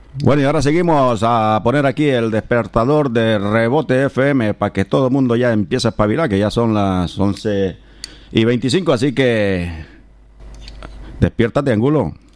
Bueno, y ahora seguimos a poner aquí el despertador de Rebote FM para que todo el mundo ya empiece a espabilar, que ya son las 11:25, así que despiértate, Angulo.